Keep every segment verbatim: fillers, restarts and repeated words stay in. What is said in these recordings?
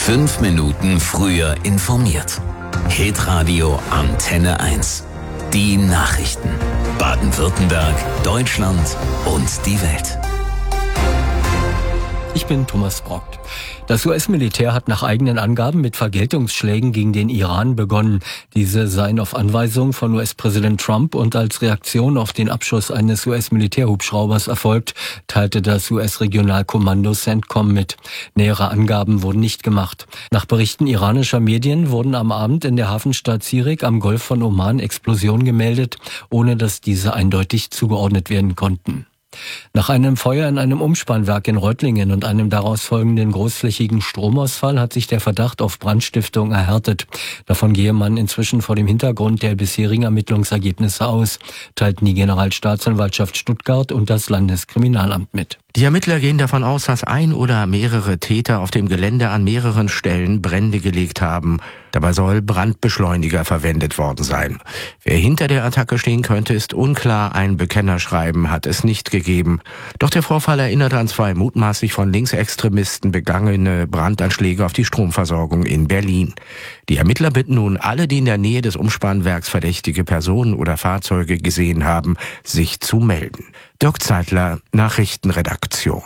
Fünf Minuten früher informiert. Hitradio Antenne eins. Die Nachrichten. Baden-Württemberg, Deutschland und die Welt. Ich bin Thomas Brockt. Das U S-Militär hat nach eigenen Angaben mit Vergeltungsschlägen gegen den Iran begonnen. Diese seien auf Anweisung von U S-Präsident Trump und als Reaktion auf den Abschuss eines U S-Militärhubschraubers erfolgt, teilte das U S-Regionalkommando CENTCOM mit. Nähere Angaben wurden nicht gemacht. Nach Berichten iranischer Medien wurden am Abend in der Hafenstadt Sirik am Golf von Oman Explosionen gemeldet, ohne dass diese eindeutig zugeordnet werden konnten. Nach einem Feuer in einem Umspannwerk in Reutlingen und einem daraus folgenden großflächigen Stromausfall hat sich der Verdacht auf Brandstiftung erhärtet. Davon gehe man inzwischen vor dem Hintergrund der bisherigen Ermittlungsergebnisse aus, teilten die Generalstaatsanwaltschaft Stuttgart und das Landeskriminalamt mit. Die Ermittler gehen davon aus, dass ein oder mehrere Täter auf dem Gelände an mehreren Stellen Brände gelegt haben. Dabei soll Brandbeschleuniger verwendet worden sein. Wer hinter der Attacke stehen könnte, ist unklar. Ein Bekennerschreiben hat es nicht gegeben. Doch der Vorfall erinnert an zwei mutmaßlich von Linksextremisten begangene Brandanschläge auf die Stromversorgung in Berlin. Die Ermittler bitten nun alle, die in der Nähe des Umspannwerks verdächtige Personen oder Fahrzeuge gesehen haben, sich zu melden. Dirk Zeitler, Nachrichtenredaktion.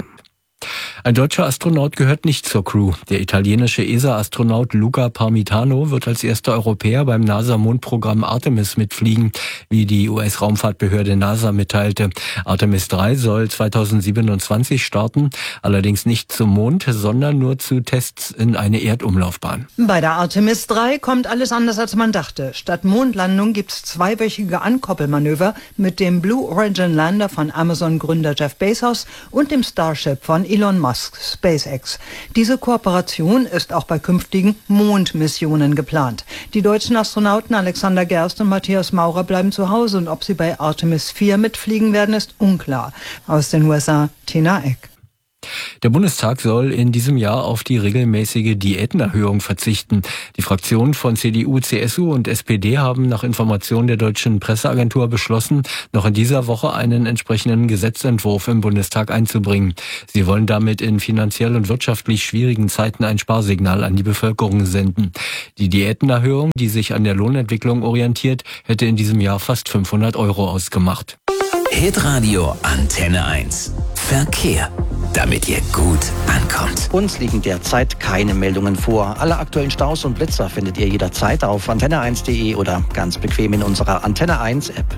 Ein deutscher Astronaut gehört nicht zur Crew. Der italienische E S A-Astronaut Luca Parmitano wird als erster Europäer beim NASA-Mondprogramm Artemis mitfliegen, wie die U S-Raumfahrtbehörde NASA mitteilte. Artemis drei soll zweitausendsiebenundzwanzig starten, allerdings nicht zum Mond, sondern nur zu Tests in eine Erdumlaufbahn. Bei der Artemis drei kommt alles anders, als man dachte. Statt Mondlandung gibt's zweiwöchige Ankoppelmanöver mit dem Blue Origin Lander von Amazon-Gründer Jeff Bezos und dem Starship von Elon Musk, SpaceX. Diese Kooperation ist auch bei künftigen Mondmissionen geplant. Die deutschen Astronauten Alexander Gerst und Matthias Maurer bleiben zu Hause und ob sie bei Artemis vier mitfliegen werden, ist unklar. Aus den U S A, Tina Eck. Der Bundestag soll in diesem Jahr auf die regelmäßige Diätenerhöhung verzichten. Die Fraktionen von C D U, C S U und S P D haben nach Informationen der deutschen Presseagentur beschlossen, noch in dieser Woche einen entsprechenden Gesetzentwurf im Bundestag einzubringen. Sie wollen damit in finanziell und wirtschaftlich schwierigen Zeiten ein Sparsignal an die Bevölkerung senden. Die Diätenerhöhung, die sich an der Lohnentwicklung orientiert, hätte in diesem Jahr fast fünfhundert Euro ausgemacht. Hitradio Antenne eins. Verkehr. Damit ihr gut ankommt. Uns liegen derzeit keine Meldungen vor. Alle aktuellen Staus und Blitzer findet ihr jederzeit auf antenne eins punkt de oder ganz bequem in unserer Antenne eins App.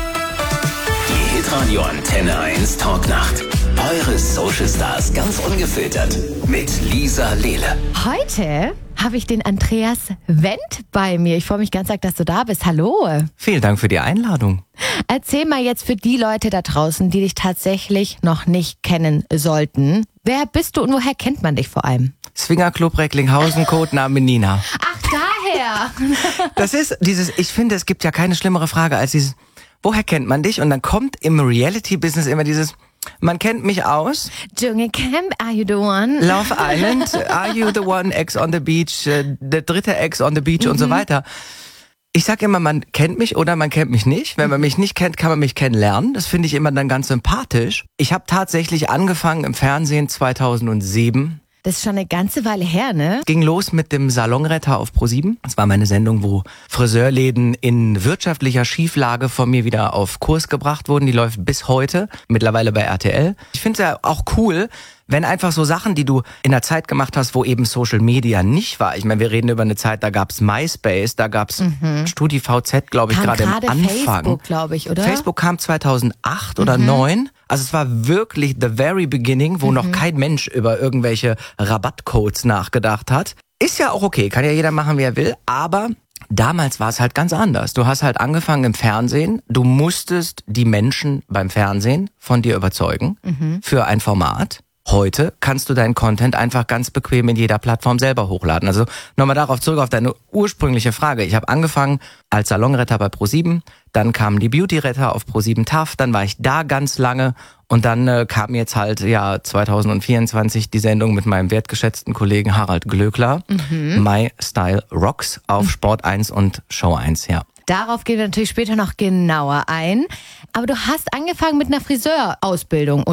Die Hitradio Antenne eins Talknacht. Eure Social Stars ganz ungefiltert mit Lisa Lehle. Heute habe ich den Andreas Wendt bei mir. Ich freue mich ganz arg, dass du da bist. Hallo. Vielen Dank für die Einladung. Erzähl mal jetzt für die Leute da draußen, die dich tatsächlich noch nicht kennen sollten. Wer bist du und woher kennt man dich vor allem? Swingerclub Recklinghausen, Codename Nina. Ach, daher. Das ist dieses, ich finde, es gibt ja keine schlimmere Frage als dieses, woher kennt man dich? Und dann kommt im Reality-Business immer dieses, man kennt mich aus. Dschungelcamp, Are You The One? Love Island, Are You The One, Ex on the Beach, äh, der dritte Ex on the Beach mhm. und so weiter. Ich sag immer, man kennt mich oder man kennt mich nicht. Wenn man mich nicht kennt, kann man mich kennenlernen. Das finde ich immer dann ganz sympathisch. Ich habe tatsächlich angefangen im Fernsehen zweitausendsieben. Das ist schon eine ganze Weile her, ne? Ging los mit dem Salonretter auf ProSieben. Das war meine Sendung, wo Friseurläden in wirtschaftlicher Schieflage von mir wieder auf Kurs gebracht wurden. Die läuft bis heute, mittlerweile bei R T L. Ich finde es ja auch cool, wenn einfach so Sachen, die du in der Zeit gemacht hast, wo eben Social Media nicht war. Ich meine, wir reden über eine Zeit, da gab's MySpace, da gab's mhm. StudiVZ, glaube ich, gerade im Anfang. Facebook, glaube ich, oder? Facebook kam zweitausendacht oder mhm. neun. Also es war wirklich the very beginning, wo mhm. noch kein Mensch über irgendwelche Rabattcodes nachgedacht hat. Ist ja auch okay, kann ja jeder machen, wie er will, aber damals war es halt ganz anders. Du hast halt angefangen im Fernsehen, du musstest die Menschen beim Fernsehen von dir überzeugen mhm. für ein Format. Heute kannst du deinen Content einfach ganz bequem in jeder Plattform selber hochladen. Also nochmal darauf zurück auf deine ursprüngliche Frage. Ich habe angefangen als Salonretter bei ProSieben, dann kamen die Beauty-Retter auf ProSieben T A F, dann war ich da ganz lange und dann äh, kam jetzt halt ja zweitausendvierundzwanzig die Sendung mit meinem wertgeschätzten Kollegen Harald Glöckler, mhm. My Style Rocks auf Sport eins und Show eins, ja. Darauf gehen wir natürlich später noch genauer ein. Aber du hast angefangen mit einer Friseurausbildung, oder?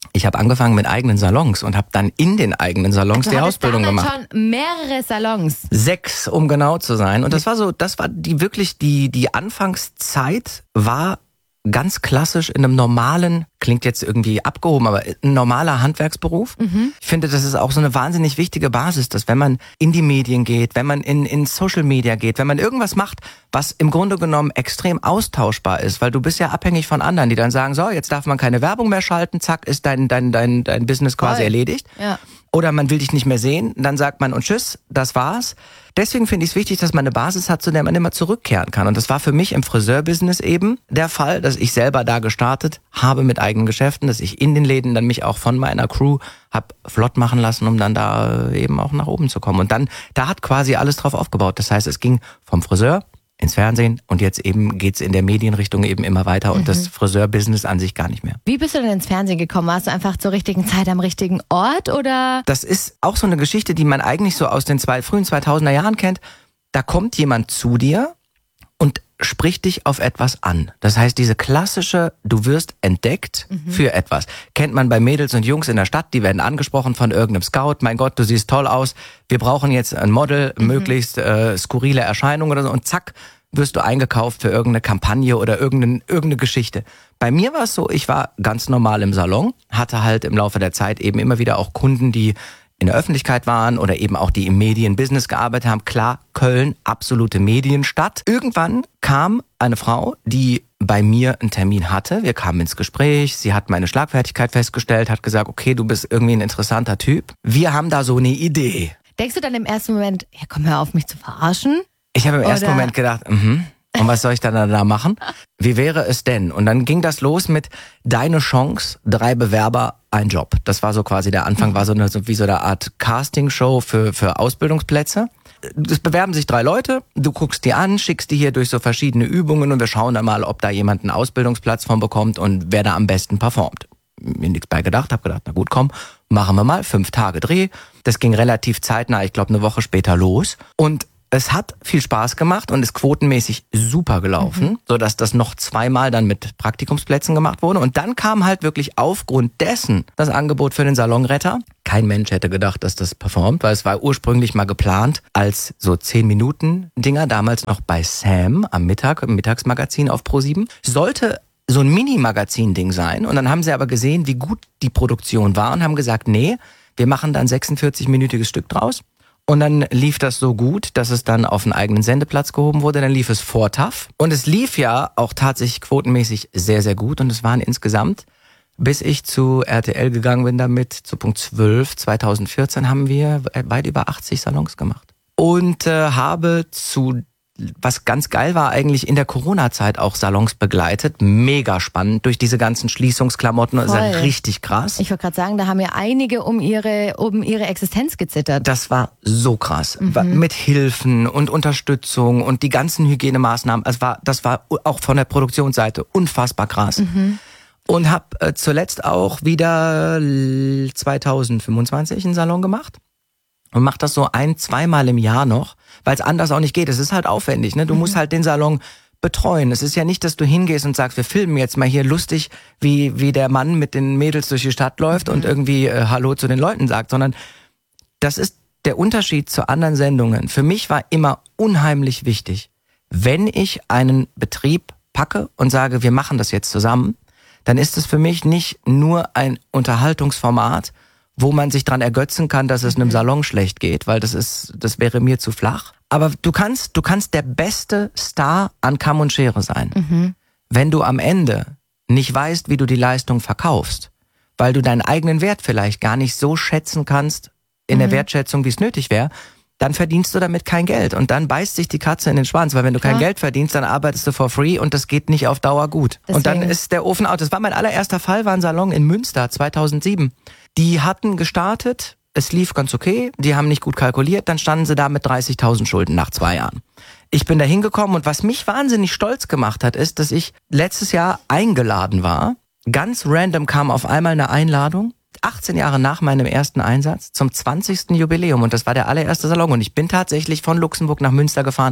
Ich habe angefangen mit eigenen Salons und habe dann in den eigenen Salons du die hattest Ausbildung damals gemacht. schon mehrere Salons. Sechs, um genau zu sein. Und das war so, das war die wirklich die die Anfangszeit war ganz klassisch in einem normalen, klingt jetzt irgendwie abgehoben, aber ein normaler Handwerksberuf. Mhm. Ich finde, das ist auch so eine wahnsinnig wichtige Basis, dass wenn man in die Medien geht, wenn man in, in Social Media geht, wenn man irgendwas macht, was im Grunde genommen extrem austauschbar ist, weil du bist ja abhängig von anderen, die dann sagen, so, jetzt darf man keine Werbung mehr schalten, zack, ist dein, dein, dein, dein Business quasi Voll. erledigt. Ja. Oder man will dich nicht mehr sehen, dann sagt man und tschüss, das war's. Deswegen finde ich es wichtig, dass man eine Basis hat, zu der man immer zurückkehren kann. Und das war für mich im Friseurbusiness eben der Fall, dass ich selber da gestartet habe mit eigenen Geschäften, dass ich in den Läden dann mich auch von meiner Crew hab flott machen lassen, um dann da eben auch nach oben zu kommen. Und dann, da hat quasi alles drauf aufgebaut. Das heißt, es ging vom Friseur ins Fernsehen und jetzt eben geht's in der Medienrichtung eben immer weiter und mhm. das Friseurbusiness an sich gar nicht mehr. Wie bist du denn ins Fernsehen gekommen? Warst du einfach zur richtigen Zeit am richtigen Ort oder? Das ist auch so eine Geschichte, die man eigentlich so aus den zwei, frühen zweitausender Jahren kennt. Da kommt jemand zu dir und spricht dich auf etwas an. Das heißt, diese klassische, du wirst entdeckt mhm. für etwas. Kennt man bei Mädels und Jungs in der Stadt, die werden angesprochen von irgendeinem Scout. Mein Gott, du siehst toll aus. Wir brauchen jetzt ein Model, mhm. möglichst äh, skurrile Erscheinung oder so. Und zack, wirst du eingekauft für irgendeine Kampagne oder irgendeine, irgendeine Geschichte. Bei mir war es so, ich war ganz normal im Salon, hatte halt im Laufe der Zeit eben immer wieder auch Kunden, die in der Öffentlichkeit waren oder eben auch die im Medienbusiness gearbeitet haben. Klar, Köln, absolute Medienstadt. Irgendwann kam eine Frau, die bei mir einen Termin hatte. Wir kamen ins Gespräch. Sie hat meine Schlagfertigkeit festgestellt, hat gesagt, okay, du bist irgendwie ein interessanter Typ. Wir haben da so eine Idee. Denkst du dann im ersten Moment, ja, komm, hör auf, mich zu verarschen? Ich habe im ersten Oder? Moment gedacht, mhm. Und was soll ich dann da machen? Wie wäre es denn? Und dann ging das los mit deine Chance, drei Bewerber, ein Job. Das war so quasi der Anfang, war so eine, so wie so eine Art Castingshow für, für Ausbildungsplätze. Es bewerben sich drei Leute, du guckst die an, schickst die hier durch so verschiedene Übungen und wir schauen dann mal, ob da jemand einen Ausbildungsplatz von bekommt und wer da am besten performt. Mir nichts bei gedacht, hab gedacht, na gut, komm, machen wir mal, fünf Tage Dreh. Das ging relativ zeitnah, ich glaube eine Woche später los. Und es hat viel Spaß gemacht und ist quotenmäßig super gelaufen, mhm. sodass das noch zweimal dann mit Praktikumsplätzen gemacht wurde. Und dann kam halt wirklich aufgrund dessen das Angebot für den Salonretter. Kein Mensch hätte gedacht, dass das performt, weil es war ursprünglich mal geplant als so zehn Minuten Dinger, damals noch bei Sam am Mittag, im Mittagsmagazin auf Pro sieben. Sollte so ein Mini-Magazin-Ding sein. Und dann haben sie aber gesehen, wie gut die Produktion war und haben gesagt, nee, wir machen dann sechsundvierzig-minütiges Stück draus. Und dann lief das so gut, dass es dann auf einen eigenen Sendeplatz gehoben wurde. Dann lief es vor T A F. Und es lief ja auch tatsächlich quotenmäßig sehr, sehr gut. Und es waren insgesamt, bis ich zu R T L gegangen bin damit, zu Punkt zwölf, zweitausendvierzehn, haben wir weit über achtzig Salons gemacht. Und äh, habe zu, was ganz geil war, eigentlich in der Corona-Zeit auch Salons begleitet. Mega spannend durch diese ganzen Schließungsklamotten. Das ist ja richtig krass. Ich wollte gerade sagen, da haben ja einige um ihre, um ihre Existenz gezittert. Das war so krass. Mhm. Mit Hilfen und Unterstützung und die ganzen Hygienemaßnahmen. Es war, das war auch von der Produktionsseite unfassbar krass. Mhm. Und habe äh, zuletzt auch wieder zweitausendfünfundzwanzig einen Salon gemacht. Und mach das so ein-, zweimal im Jahr noch, weil es anders auch nicht geht. Es ist halt aufwendig, ne? Du mhm. musst halt den Salon betreuen. Es ist ja nicht, dass du hingehst und sagst, wir filmen jetzt mal hier lustig, wie wie der Mann mit den Mädels durch die Stadt läuft mhm. und irgendwie äh, Hallo zu den Leuten sagt, sondern das ist der Unterschied zu anderen Sendungen. Für mich war immer unheimlich wichtig, wenn ich einen Betrieb packe und sage, wir machen das jetzt zusammen, dann ist es für mich nicht nur ein Unterhaltungsformat, wo man sich dran ergötzen kann, dass es einem Salon schlecht geht, weil das ist, das wäre mir zu flach. Aber du kannst, du kannst der beste Star an Kamm und Schere sein. Mhm. Wenn du am Ende nicht weißt, wie du die Leistung verkaufst, weil du deinen eigenen Wert vielleicht gar nicht so schätzen kannst in mhm. der Wertschätzung, wie es nötig wäre, dann verdienst du damit kein Geld. Und dann beißt sich die Katze in den Schwanz, weil wenn du kein ja. Geld verdienst, dann arbeitest du for free und das geht nicht auf Dauer gut. Deswegen. Und dann ist der Ofen out. Das war mein allererster Fall, war ein Salon in Münster zweitausendsieben. Die hatten gestartet, es lief ganz okay, die haben nicht gut kalkuliert, dann standen sie da mit dreißigtausend Schulden nach zwei Jahren. Ich bin da hingekommen und was mich wahnsinnig stolz gemacht hat, ist, dass ich letztes Jahr eingeladen war. Ganz random kam auf einmal eine Einladung, achtzehn Jahre nach meinem ersten Einsatz, zum zwanzigsten Jubiläum und das war der allererste Salon und ich bin tatsächlich von Luxemburg nach Münster gefahren,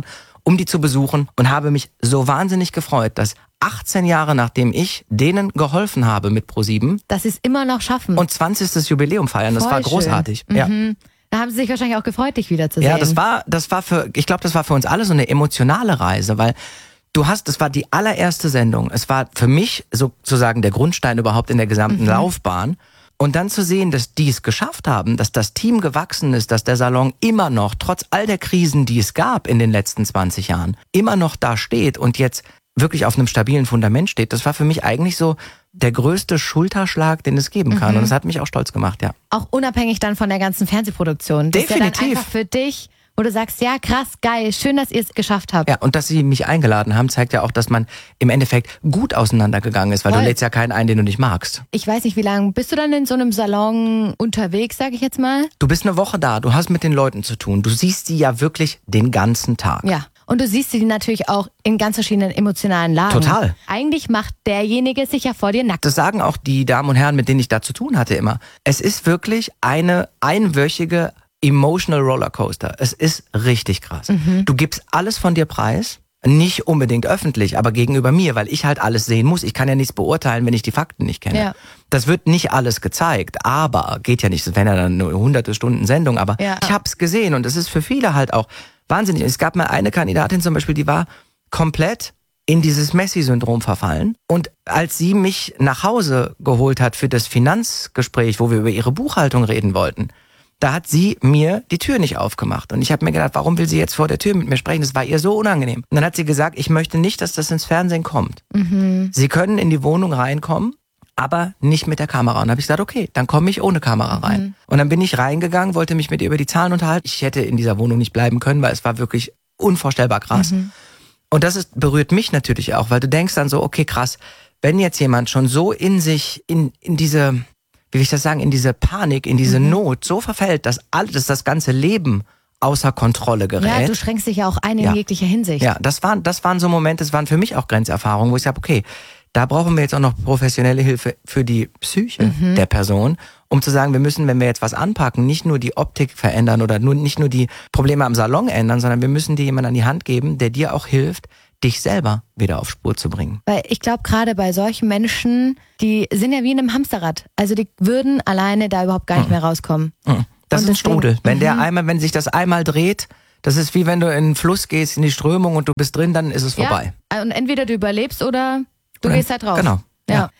um die zu besuchen und habe mich so wahnsinnig gefreut, dass achtzehn Jahre nachdem ich denen geholfen habe mit ProSieben, dass sie es immer noch schaffen und zwanzigstes Jubiläum feiern. Das Voll war großartig. schön. Ja. Mhm. Da haben sie sich wahrscheinlich auch gefreut, dich wiederzusehen. Ja, das war, das war für, ich glaube, das war für uns alle so eine emotionale Reise, weil du hast, das war die allererste Sendung. Es war für mich sozusagen der Grundstein überhaupt in der gesamten mhm. Laufbahn. Und dann zu sehen, dass die es geschafft haben, dass das Team gewachsen ist, dass der Salon immer noch, trotz all der Krisen, die es gab in den letzten zwanzig Jahren, immer noch da steht und jetzt wirklich auf einem stabilen Fundament steht, das war für mich eigentlich so der größte Schulterschlag, den es geben kann. Mhm. Und das hat mich auch stolz gemacht, ja. Auch unabhängig dann von der ganzen Fernsehproduktion. Das Definitiv. ist ja dann einfach für dich, wo du sagst, ja krass, geil, schön, dass ihr es geschafft habt. Ja, und dass sie mich eingeladen haben, zeigt ja auch, dass man im Endeffekt gut auseinandergegangen ist, weil Voll. Du lädst ja keinen ein, den du nicht magst. Ich weiß nicht, wie lange bist du dann in so einem Salon unterwegs, sage ich jetzt mal? Du bist eine Woche da, du hast mit den Leuten zu tun. Du siehst sie ja wirklich den ganzen Tag. Ja. Und du siehst sie natürlich auch in ganz verschiedenen emotionalen Lagen. Total. Eigentlich macht derjenige sich ja vor dir nackt. Das sagen auch die Damen und Herren, mit denen ich da zu tun hatte immer. Es ist wirklich eine einwöchige Emotional Rollercoaster. Es ist richtig krass. Mhm. Du gibst alles von dir preis. Nicht unbedingt öffentlich, aber gegenüber mir, weil ich halt alles sehen muss. Ich kann ja nichts beurteilen, wenn ich die Fakten nicht kenne. Ja. Das wird nicht alles gezeigt, aber geht ja nicht. Das wären ja dann nur hunderte Stunden Sendung, aber ja. ich hab's gesehen und es ist für viele halt auch wahnsinnig. Es gab mal eine Kandidatin zum Beispiel, die war komplett in dieses Messi-Syndrom verfallen. Und als sie mich nach Hause geholt hat für das Finanzgespräch, wo wir über ihre Buchhaltung reden wollten, da hat sie mir die Tür nicht aufgemacht. Und ich habe mir gedacht, warum will sie jetzt vor der Tür mit mir sprechen? Das war ihr so unangenehm. Und dann hat sie gesagt, ich möchte nicht, dass das ins Fernsehen kommt. Mhm. Sie können in die Wohnung reinkommen, aber nicht mit der Kamera. Und dann habe ich gesagt, okay, dann komme ich ohne Kamera rein. Mhm. Und dann bin ich reingegangen, wollte mich mit ihr über die Zahlen unterhalten. Ich hätte in dieser Wohnung nicht bleiben können, weil es war wirklich unvorstellbar krass. Mhm. Und das ist, berührt mich natürlich auch, weil du denkst dann so, okay, krass, wenn jetzt jemand schon so in sich, in, in diese, wie will ich das sagen, in diese Panik, in diese mhm. Not so verfällt, dass alles, dass das ganze Leben außer Kontrolle gerät. Ja, du schränkst dich ja auch ein in ja. jeglicher Hinsicht. Ja, das waren, das waren so Momente, das waren für mich auch Grenzerfahrungen, wo ich sage, okay, da brauchen wir jetzt auch noch professionelle Hilfe für die Psyche mhm. der Person, um zu sagen, wir müssen, wenn wir jetzt was anpacken, nicht nur die Optik verändern oder nur, nicht nur die Probleme am Salon ändern, sondern wir müssen dir jemanden an die Hand geben, der dir auch hilft, dich selber wieder auf Spur zu bringen. Weil ich glaube, gerade bei solchen Menschen, die sind ja wie in einem Hamsterrad. Also die würden alleine da überhaupt gar nicht mhm. mehr rauskommen. Mhm. Das Und ist ein Strudel. Wenn mhm. der einmal, wenn sich das einmal dreht, das ist wie wenn du in den Fluss gehst, in die Strömung und du bist drin, dann ist es vorbei. Ja. Und entweder du überlebst oder du oder, gehst halt drauf. Genau. Ja. ja.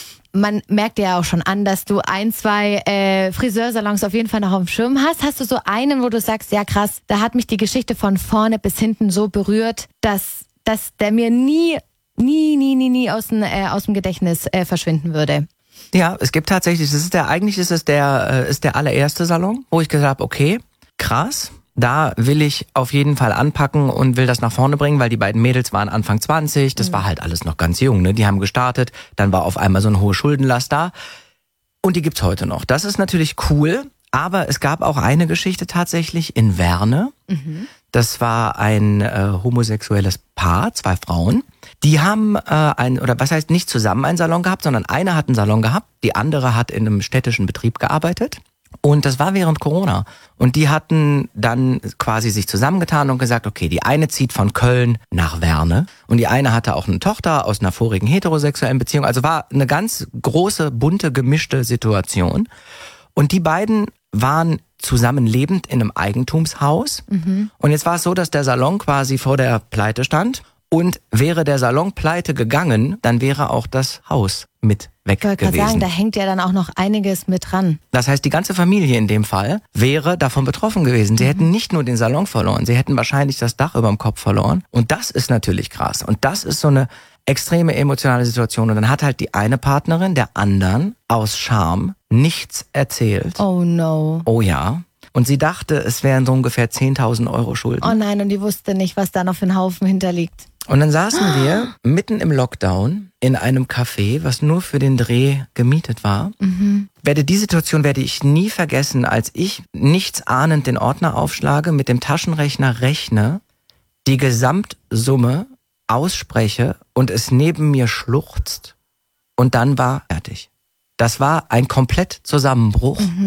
Man merkt ja auch schon an, dass du ein, zwei äh, Friseursalons auf jeden Fall noch auf dem Schirm hast. Hast du so einen, wo du sagst, ja krass, da hat mich die Geschichte von vorne bis hinten so berührt, dass, dass der mir nie, nie, nie, nie, nie aus dem, äh, aus dem Gedächtnis äh, verschwinden würde? Ja, es gibt tatsächlich, das ist der, eigentlich ist es der, äh, ist der allererste Salon, wo ich gesagt habe, okay, krass. Da will ich auf jeden Fall anpacken und will das nach vorne bringen, weil die beiden Mädels waren Anfang zwanzig, das mhm. war halt alles noch ganz jung, ne? Die haben gestartet, dann war auf einmal so eine hohe Schuldenlast da und die gibt's heute noch. Das ist natürlich cool, aber es gab auch eine Geschichte tatsächlich in Werne. Mhm. Das war ein äh, homosexuelles Paar, zwei Frauen. Die haben äh, ein, oder was heißt nicht zusammen einen Salon gehabt, sondern eine hat einen Salon gehabt, die andere hat in einem städtischen Betrieb gearbeitet. Und das war während Corona. Und die hatten dann quasi sich zusammengetan und gesagt, okay, die eine zieht von Köln nach Werne. Und die eine hatte auch eine Tochter aus einer vorigen heterosexuellen Beziehung. Also war eine ganz große, bunte, gemischte Situation. Und die beiden waren zusammen lebend in einem Eigentumshaus. Mhm. Und jetzt war es so, dass der Salon quasi vor der Pleite stand. Und wäre der Salon pleite gegangen, dann wäre auch das Haus mit weg gewesen. Ich wollte gerade sagen, da hängt ja dann auch noch einiges mit dran. Das heißt, die ganze Familie in dem Fall wäre davon betroffen gewesen. Sie mhm. hätten nicht nur den Salon verloren, sie hätten wahrscheinlich das Dach über dem Kopf verloren. Und das ist natürlich krass. Und das ist so eine extreme emotionale Situation. Und dann hat halt die eine Partnerin der anderen aus Scham nichts erzählt. Oh no. Oh ja. Und sie dachte, es wären so ungefähr zehntausend Euro Schulden. Oh nein, und die wusste nicht, was da noch für ein Haufen hinterliegt. Und dann saßen wir mitten im Lockdown in einem Café, was nur für den Dreh gemietet war. Mhm. Werde die Situation werde ich nie vergessen, als ich nichts ahnend den Ordner aufschlage, mit dem Taschenrechner rechne, die Gesamtsumme ausspreche und es neben mir schluchzt und dann war fertig. Das war ein komplett Zusammenbruch, mhm.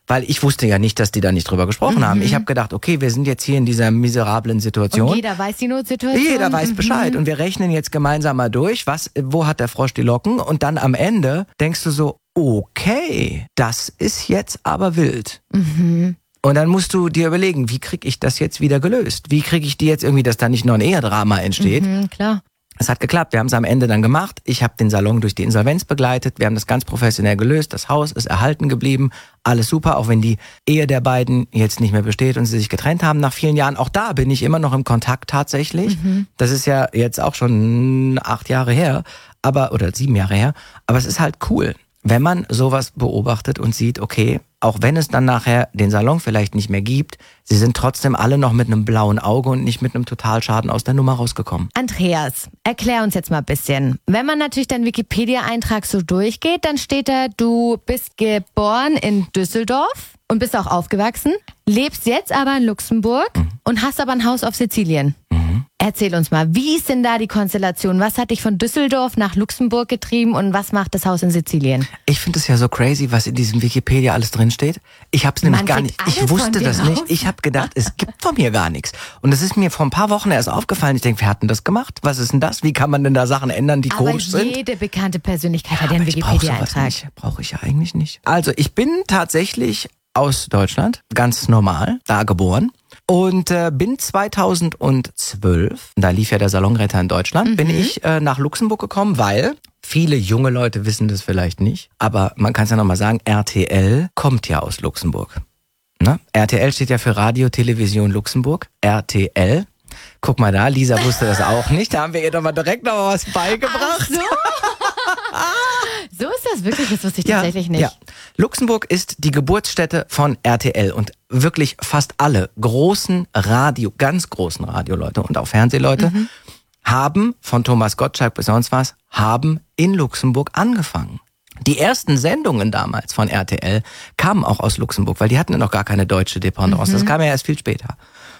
weil ich wusste ja nicht, dass die da nicht drüber gesprochen mhm. haben. Ich habe gedacht, okay, wir sind jetzt hier in dieser miserablen Situation. Und jeder weiß die Notsituation. Jeder weiß mhm. Bescheid und wir rechnen jetzt gemeinsam mal durch, was, wo hat der Frosch die Locken und dann am Ende denkst du so, okay, das ist jetzt aber wild. Mhm. Und dann musst du dir überlegen, wie kriege ich das jetzt wieder gelöst? Wie kriege ich die jetzt irgendwie, dass da nicht noch ein Ehedrama entsteht? Mhm, klar. Es hat geklappt, wir haben es am Ende dann gemacht. Ich habe den Salon durch die Insolvenz begleitet. Wir haben das ganz professionell gelöst. Das Haus ist erhalten geblieben. Alles super, auch wenn die Ehe der beiden jetzt nicht mehr besteht und sie sich getrennt haben nach vielen Jahren. Auch da bin ich immer noch im Kontakt tatsächlich. Mhm. Das ist ja jetzt auch schon acht Jahre her, aber oder sieben Jahre her. Aber es ist halt cool, wenn man sowas beobachtet und sieht, okay, auch wenn es dann nachher den Salon vielleicht nicht mehr gibt, sie sind trotzdem alle noch mit einem blauen Auge und nicht mit einem Totalschaden aus der Nummer rausgekommen. Andreas, erklär uns jetzt mal ein bisschen. Wenn man natürlich deinen Wikipedia-Eintrag so durchgeht, dann steht da, du bist geboren in Düsseldorf und bist auch aufgewachsen, lebst jetzt aber in Luxemburg mhm. und hast aber ein Haus auf Sizilien. Mhm. Erzähl uns mal, wie ist denn da die Konstellation? Was hat dich von Düsseldorf nach Luxemburg getrieben und was macht das Haus in Sizilien? Ich finde es ja so crazy, was in diesem Wikipedia alles drinsteht. Ich habe es nämlich gar nicht, ich wusste das nicht. Ich habe gedacht, es gibt von mir gar nichts. Und das ist mir vor ein paar Wochen erst aufgefallen. Ich denke, wer hat denn das gemacht? Was ist denn das? Wie kann man denn da Sachen ändern, die aber komisch sind? Jede bekannte Persönlichkeit hat ja einen Wikipedia-Eintrag. Brauche ich ja eigentlich nicht. Also ich bin tatsächlich aus Deutschland, ganz normal, da geboren. Und äh, bin zweitausendzwölf, da lief ja der Salonretter in Deutschland, mhm. bin ich äh, nach Luxemburg gekommen, weil viele junge Leute wissen das vielleicht nicht, aber man kann es ja nochmal sagen, R T L kommt ja aus Luxemburg. Ne? R T L steht ja für Radio Television Luxemburg, R T L. Guck mal da, Lisa wusste das auch nicht, da haben wir ihr doch mal direkt noch was beigebracht. Ach so. So ist das wirklich, das wusste ich ja, tatsächlich nicht. Ja. Luxemburg ist die Geburtsstätte von R T L und wirklich fast alle großen Radio, ganz großen Radioleute und auch Fernsehleute mhm. haben, von Thomas Gottschalk bis sonst was, haben in Luxemburg angefangen. Die ersten Sendungen damals von R T L kamen auch aus Luxemburg, weil die hatten ja noch gar keine deutsche Dependance, mhm. das kam ja erst viel später.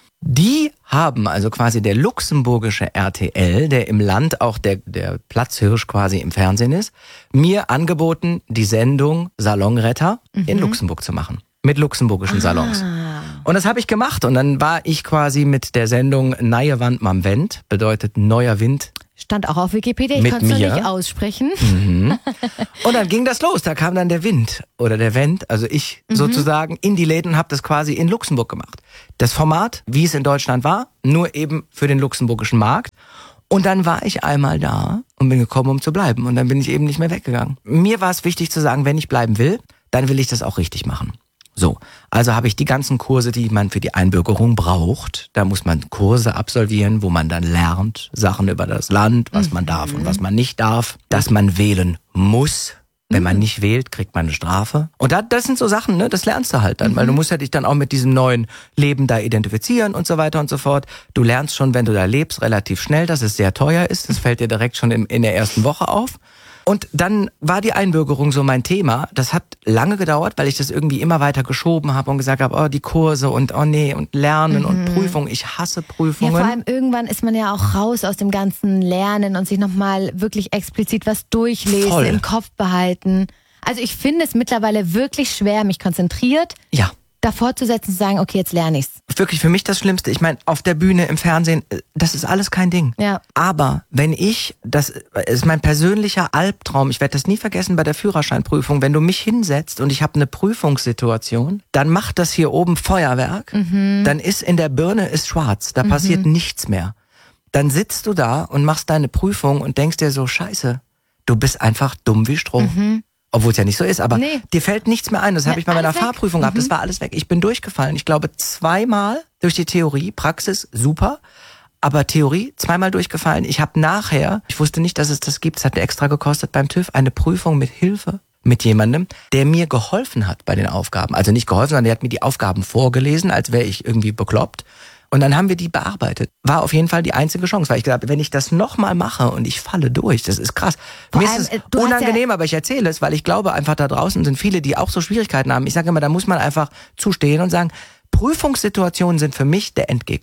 Die haben also quasi der luxemburgische R T L, der im Land auch der, der Platzhirsch quasi im Fernsehen ist, mir angeboten, die Sendung Salonretter mhm. in Luxemburg zu machen. Mit luxemburgischen ah. Salons. Und das habe ich gemacht. Und dann war ich quasi mit der Sendung Neue Wand mam Vent, bedeutet neuer Wind. Stand auch auf Wikipedia, ich konnte es noch nicht aussprechen. Mhm. Und dann ging das los, da kam dann der Wind oder der Vent, also ich mhm. sozusagen in die Läden und habe das quasi in Luxemburg gemacht. Das Format, wie es in Deutschland war, nur eben für den luxemburgischen Markt. Und dann war ich einmal da und bin gekommen, um zu bleiben. Und dann bin ich eben nicht mehr weggegangen. Mir war es wichtig zu sagen, wenn ich bleiben will, dann will ich das auch richtig machen. So, also habe ich die ganzen Kurse, die man für die Einbürgerung braucht. Da muss man Kurse absolvieren, wo man dann lernt, Sachen über das Land, was man darf und was man nicht darf, dass man wählen muss. Wenn man nicht wählt, kriegt man eine Strafe. Und da, das sind so Sachen, ne, das lernst du halt dann, mhm. weil du musst ja dich dann auch mit diesem neuen Leben da identifizieren und so weiter und so fort. Du lernst schon, wenn du da lebst, relativ schnell, dass es sehr teuer ist. Das fällt dir direkt schon in, in der ersten Woche auf. Und dann war die Einbürgerung so mein Thema. Das hat lange gedauert, weil ich das irgendwie immer weiter geschoben habe und gesagt habe, oh, die Kurse und oh nee und Lernen mhm. und Prüfungen. Ich hasse Prüfungen. Ja, vor allem irgendwann ist man ja auch raus aus dem ganzen Lernen und sich nochmal wirklich explizit was durchlesen, Voll. im Kopf behalten. Also ich finde es mittlerweile wirklich schwer, mich konzentriert ja. davor zu setzen und zu sagen, okay, jetzt lerne ich's. Wirklich für mich das Schlimmste. Ich meine, auf der Bühne, im Fernsehen, das ist alles kein Ding. Ja. Aber wenn ich, das ist mein persönlicher Albtraum, ich werde das nie vergessen bei der Führerscheinprüfung, wenn du mich hinsetzt und ich habe eine Prüfungssituation, dann macht das hier oben Feuerwerk, mhm. dann ist in der Birne ist schwarz, da mhm. passiert nichts mehr. Dann sitzt du da und machst deine Prüfung und denkst dir so, scheiße, du bist einfach dumm wie Stroh. Mhm. Obwohl es ja nicht so ist, aber nee. dir fällt nichts mehr ein. Das habe ich bei meiner weg. Fahrprüfung gehabt. Mhm. Das war alles weg. Ich bin durchgefallen. Ich glaube zweimal durch die Theorie. Praxis super, aber Theorie zweimal durchgefallen. Ich habe nachher, ich wusste nicht, dass es das gibt, es hat extra gekostet beim TÜV, eine Prüfung mit Hilfe mit jemandem, der mir geholfen hat bei den Aufgaben. Also nicht geholfen, sondern der hat mir die Aufgaben vorgelesen, als wäre ich irgendwie bekloppt. Und dann haben wir die bearbeitet. War auf jeden Fall die einzige Chance, weil ich glaube, wenn ich das nochmal mache und ich falle durch, das ist krass. Vor Mir allem, ist es unangenehm, ja aber ich erzähle es, weil ich glaube einfach, da draußen sind viele, die auch so Schwierigkeiten haben. Ich sage immer, da muss man einfach zustehen und sagen, Prüfungssituationen sind für mich der Endgegner.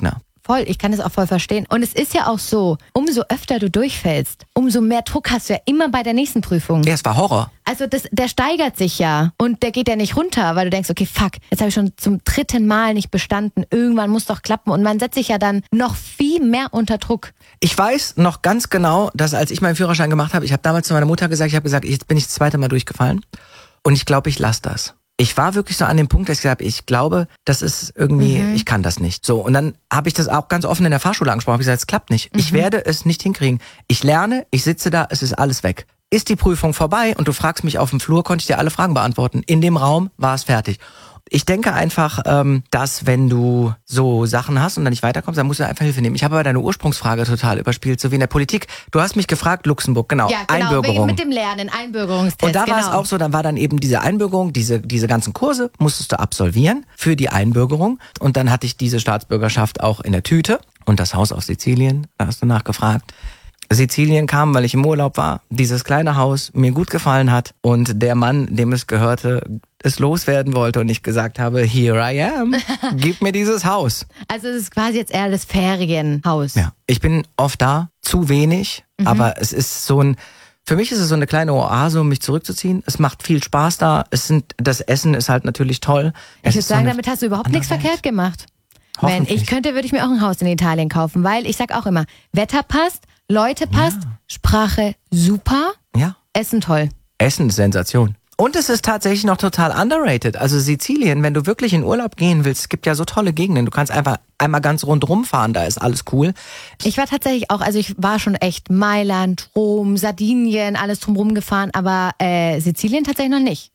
voll. Ich kann das auch voll verstehen. Und es ist ja auch so, umso öfter du durchfällst, umso mehr Druck hast du ja immer bei der nächsten Prüfung. Ja, es war Horror. Also das, der steigert sich ja und der geht ja nicht runter, weil du denkst, okay, fuck, jetzt habe ich schon zum dritten Mal nicht bestanden. Irgendwann muss doch klappen. Und man setzt sich ja dann noch viel mehr unter Druck. Ich weiß noch ganz genau, dass als ich meinen Führerschein gemacht habe, ich habe damals zu meiner Mutter gesagt, ich habe gesagt, jetzt bin ich das zweite Mal durchgefallen und ich glaube, ich lasse das. Ich war wirklich so an dem Punkt, dass ich gesagt habe, ich glaube, das ist irgendwie, mhm. ich kann das nicht. So, und dann habe ich das auch ganz offen in der Fahrschule angesprochen. Habe gesagt, es klappt nicht. Mhm. Ich werde es nicht hinkriegen. Ich lerne, ich sitze da, es ist alles weg. Ist die Prüfung vorbei und du fragst mich auf dem Flur, konnte ich dir alle Fragen beantworten. In dem Raum war es fertig. Ich denke einfach, ähm, dass wenn du so Sachen hast und dann nicht weiterkommst, dann musst du einfach Hilfe nehmen. Ich habe aber deine Ursprungsfrage total überspielt, so wie in der Politik. Du hast mich gefragt, Luxemburg, genau, ja, genau, Einbürgerung. Mit dem Lernen, Einbürgerungstest. Und da genau. war es auch so, dann war dann eben diese Einbürgerung, diese diese ganzen Kurse musstest du absolvieren für die Einbürgerung. Und dann hatte ich diese Staatsbürgerschaft auch in der Tüte. Und das Haus auf Sizilien, da hast du nachgefragt. Sizilien kam, weil ich im Urlaub war, dieses kleine Haus mir gut gefallen hat und der Mann, dem es gehörte, es loswerden wollte und ich gesagt habe, here I am, gib mir dieses Haus. Also es ist quasi jetzt eher das Ferienhaus. Ja, ich bin oft da, zu wenig, mhm. aber es ist so ein, für mich ist es so eine kleine Oase, um mich zurückzuziehen. Es macht viel Spaß da, es sind, das Essen ist halt natürlich toll. Ich würde sagen, so damit hast du überhaupt nichts Welt. verkehrt gemacht. Wenn ich könnte, würde ich mir auch ein Haus in Italien kaufen, weil ich sag auch immer, Wetter passt, Leute passt, ja. Sprache super, ja. Essen toll. Essen ist Sensation. Und es ist tatsächlich noch total underrated. Also Sizilien, wenn du wirklich in Urlaub gehen willst, es gibt ja so tolle Gegenden. Du kannst einfach einmal ganz rundrum fahren, da ist alles cool. Ich war tatsächlich auch, also ich war schon echt Mailand, Rom, Sardinien, alles drumherum gefahren, aber äh, Sizilien tatsächlich noch nicht.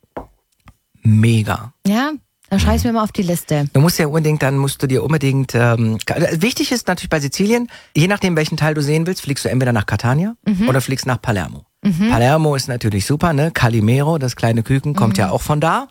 Mega. Ja, dann schreib es mir mal auf die Liste. Du musst ja unbedingt, dann musst du dir unbedingt, ähm, wichtig ist natürlich bei Sizilien, je nachdem welchen Teil du sehen willst, fliegst du entweder nach Catania mhm. oder fliegst nach Palermo. Mhm. Palermo ist natürlich super, ne? Calimero, das kleine Küken, kommt mhm. ja auch von da.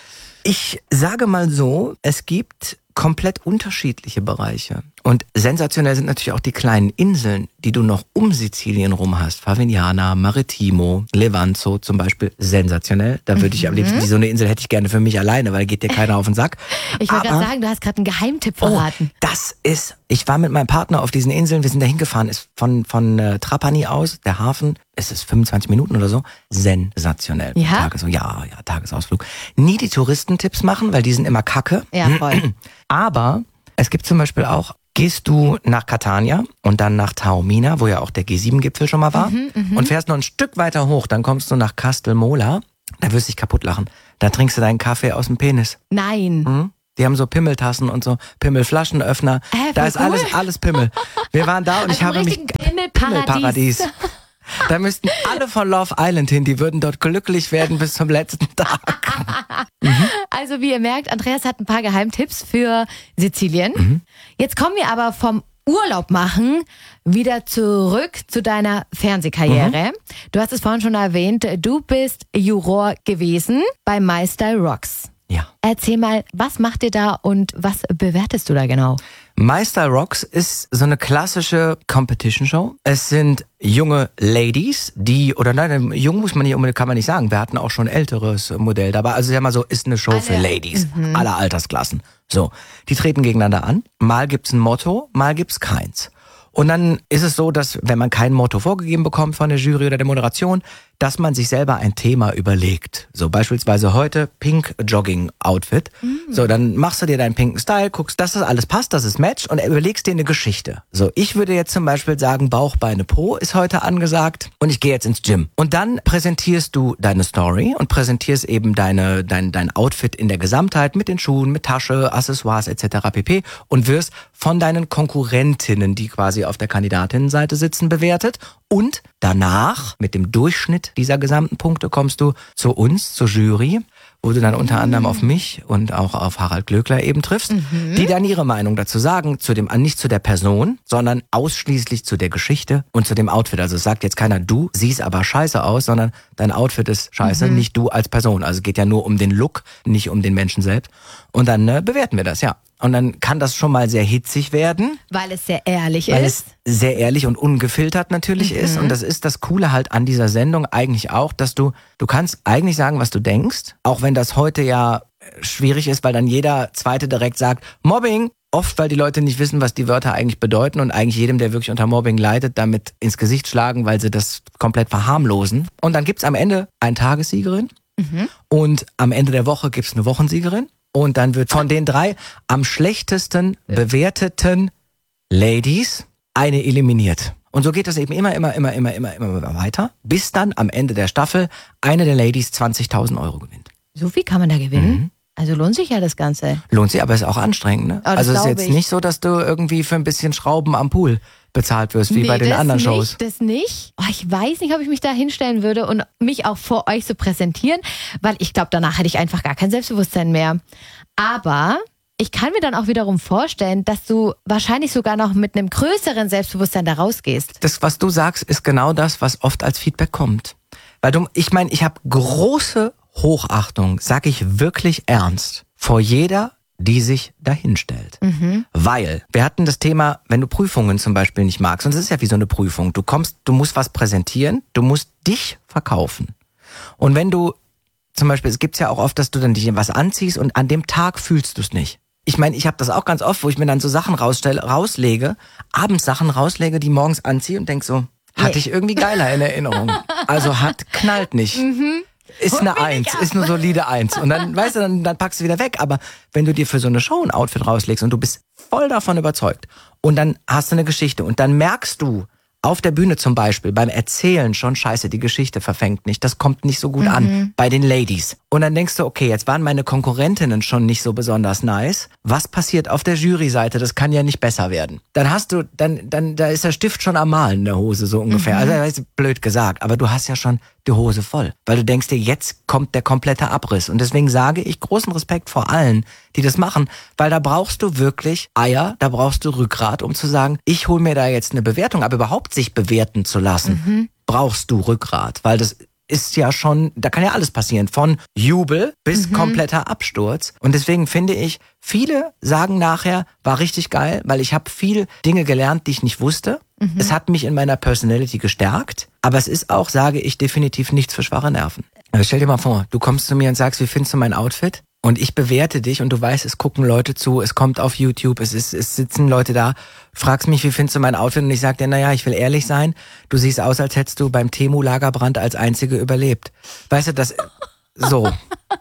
Ich sage mal so, es gibt komplett unterschiedliche Bereiche. Und sensationell sind natürlich auch die kleinen Inseln, die du noch um Sizilien rum hast. Favignana, Marittimo, Levanzo zum Beispiel. Sensationell. Da würde ich am liebsten, so eine Insel hätte ich gerne für mich alleine, weil geht dir keiner auf den Sack. Ich wollte gerade sagen, du hast gerade einen Geheimtipp verraten. Oh, das ist, ich war mit meinem Partner auf diesen Inseln, wir sind da hingefahren, ist von, von äh, Trapani aus, der Hafen, es ist fünfundzwanzig Minuten oder so. Sensationell. Ja? Tages, ja, ja, Tagesausflug. Nie die Touristentipps machen, weil die sind immer kacke. Ja, voll. Aber es gibt zum Beispiel auch, gehst du nach Catania und dann nach Taormina, wo ja auch der G sieben Gipfel schon mal war, mhm, und fährst noch ein Stück weiter hoch, dann kommst du nach Castelmola, da wirst du dich kaputt lachen. Da trinkst du deinen Kaffee aus dem Penis. Nein. Mhm. Die haben so Pimmeltassen und so Pimmelflaschenöffner. Äh, da ist cool. alles alles Pimmel. Wir waren da und also ich habe mich Pimmelparadies. Pimmelparadies. Da müssten alle von Love Island hin, die würden dort glücklich werden bis zum letzten Tag. Mhm. Also wie ihr merkt, Andreas hat ein paar Geheimtipps für Sizilien. Mhm. Jetzt kommen wir aber vom Urlaub machen wieder zurück zu deiner Fernsehkarriere. Mhm. Du hast es vorhin schon erwähnt, du bist Juror gewesen bei My Style Rocks. Ja. Erzähl mal, was macht ihr da und was bewertest du da genau? My Style Rocks ist so eine klassische Competition-Show. Es sind junge Ladies, die, oder nein, jung muss man nicht unbedingt, kann man nicht sagen. Wir hatten auch schon ein älteres Modell dabei. Also sag mal so, ist eine Show Alle. für Ladies, mhm. aller Altersklassen. So, die treten gegeneinander an. Mal gibt's ein Motto, mal gibt's keins. Und dann ist es so, dass wenn man kein Motto vorgegeben bekommt von der Jury oder der Moderation, dass man sich selber ein Thema überlegt. So beispielsweise heute Pink Jogging Outfit. Mhm. So, dann machst du dir deinen pinken Style, guckst, dass das alles passt, dass es matcht und überlegst dir eine Geschichte. So, ich würde jetzt zum Beispiel sagen, Bauch, Beine, Po ist heute angesagt und ich gehe jetzt ins Gym. Und dann präsentierst du deine Story und präsentierst eben deine, dein, dein Outfit in der Gesamtheit mit den Schuhen, mit Tasche, Accessoires et cetera pp. Und wirst von deinen Konkurrentinnen, die quasi auf der Kandidatinnenseite sitzen, bewertet. Und danach, mit dem Durchschnitt dieser gesamten Punkte, kommst du zu uns, zur Jury, wo du dann unter anderem auf mich und auch auf Harald Glöckler eben triffst, mhm. die dann ihre Meinung dazu sagen, zu dem, nicht zu der Person, sondern ausschließlich zu der Geschichte und zu dem Outfit. Also es sagt jetzt keiner, du siehst aber scheiße aus, sondern dein Outfit ist scheiße, mhm. nicht du als Person. Also es geht ja nur um den Look, nicht um den Menschen selbst. Und dann äh, bewerten wir das, ja. Und dann kann das schon mal sehr hitzig werden. Weil es sehr ehrlich weil ist. Weil es sehr ehrlich und ungefiltert natürlich mhm. ist. Und das ist das Coole halt an dieser Sendung eigentlich auch, dass du, du kannst eigentlich sagen, was du denkst. Auch wenn das heute ja schwierig ist, weil dann jeder Zweite direkt sagt, Mobbing, Oft, weil die Leute nicht wissen, was die Wörter eigentlich bedeuten und eigentlich jedem, der wirklich unter Mobbing leidet, damit ins Gesicht schlagen, weil sie das komplett verharmlosen. Und dann gibt's am Ende eine Tagessiegerin mhm. und am Ende der Woche gibt's eine Wochensiegerin. Und dann wird von den drei am schlechtesten bewerteten Ladies eine eliminiert. Und so geht das eben immer, immer, immer, immer, immer, immer weiter, bis dann am Ende der Staffel eine der Ladies zwanzigtausend Euro gewinnt. So viel kann man da gewinnen? Mhm. Also lohnt sich ja das Ganze. Lohnt sich, aber ist auch anstrengend, ne? Oh, also es ist jetzt ich. nicht so, dass du irgendwie für ein bisschen Schrauben am Pool bezahlt wirst, wie nee, bei den das anderen nicht, Shows. Das nicht. Oh, ich weiß nicht, ob ich mich da hinstellen würde und mich auch vor euch so präsentieren, weil ich glaube, danach hätte ich einfach gar kein Selbstbewusstsein mehr. Aber ich kann mir dann auch wiederum vorstellen, dass du wahrscheinlich sogar noch mit einem größeren Selbstbewusstsein da rausgehst. Das, was du sagst, ist genau das, was oft als Feedback kommt. Weil du, ich meine, ich habe große Hochachtung, sag ich wirklich ernst, vor jeder, die sich dahinstellt. Mhm. Weil, wir hatten das Thema, wenn du Prüfungen zum Beispiel nicht magst, und es ist ja wie so eine Prüfung, du kommst, du musst was präsentieren, du musst dich verkaufen. Und wenn du, zum Beispiel, es gibt's ja auch oft, dass du dann dich was anziehst und an dem Tag fühlst du es nicht. Ich meine, ich habe das auch ganz oft, wo ich mir dann so Sachen rausstelle, rauslege, abends Sachen rauslege, die morgens anziehe und denk so, hatte nee. ich irgendwie geiler in Erinnerung. Also hat, knallt nicht. Mhm. Ist eine Eins, ist eine solide Eins. Und dann, weißt du, dann, dann packst du wieder weg. Aber wenn du dir für so eine Show ein Outfit rauslegst und du bist voll davon überzeugt und dann hast du eine Geschichte und dann merkst du auf der Bühne zum Beispiel beim Erzählen schon, scheiße, die Geschichte verfängt nicht, das kommt nicht so gut mhm. an bei den Ladies. Und dann denkst du, okay, jetzt waren meine Konkurrentinnen schon nicht so besonders nice. Was passiert auf der Juryseite? Das kann ja nicht besser werden. Dann hast du, dann, dann, da ist der Stift schon am Malen in der Hose, so ungefähr. Mhm. Also, das ist blöd gesagt, aber du hast ja schon die Hose voll. Weil du denkst dir, jetzt kommt der komplette Abriss. Und deswegen sage ich großen Respekt vor allen, die das machen, weil da brauchst du wirklich Eier, da brauchst du Rückgrat, um zu sagen, ich hole mir da jetzt eine Bewertung, aber überhaupt sich bewerten zu lassen, mhm. brauchst du Rückgrat, weil das ist ja schon, da kann ja alles passieren, von Jubel bis mhm. kompletter Absturz. Und deswegen finde ich, viele sagen nachher, war richtig geil, weil ich habe viel Dinge gelernt, die ich nicht wusste. Mhm. Es hat mich in meiner Personality gestärkt, aber es ist auch, sage ich, definitiv nichts für schwache Nerven. Also stell dir mal vor, du kommst zu mir und sagst, wie findest du mein Outfit? Und ich bewerte dich und du weißt, es gucken Leute zu, es kommt auf YouTube, es ist, es sitzen Leute da, fragst mich, wie findest du mein Outfit? Und ich sag dir, naja, ich will ehrlich sein, du siehst aus, als hättest du beim Temu-Lagerbrand als Einzige überlebt. Weißt du, das, so.